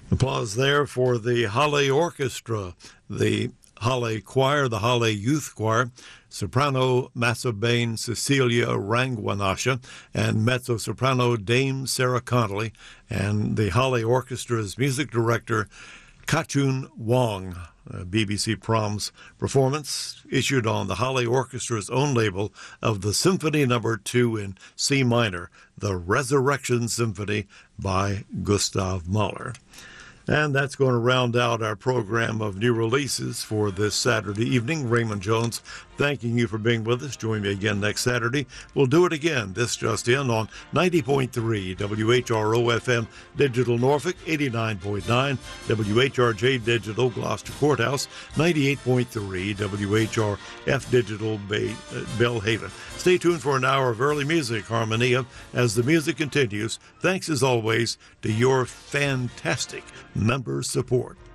Applause there for the Halle Orchestra, the Halle Choir, the Halle Youth Choir, soprano Masobane Cecilia Rangwanasha, and mezzo-soprano Dame Sarah Connolly, and the Halle Orchestra's music director Kachun Wong. BBC Proms performance issued on the Halle Orchestra's own label of the Symphony No. 2 in C minor, the Resurrection Symphony by Gustav Mahler. And that's going to round out our program of new releases for this Saturday evening. Raymond Jones, thanking you for being with us. Join me again next Saturday. We'll do it again. This just in on 90.3 WHRO-FM Digital Norfolk, 89.9 WHRJ Digital Gloucester Courthouse, 98.3 WHRF Digital Bellhaven. Stay tuned for an hour of early music harmonia as the music continues. Thanks as always to your fantastic member support.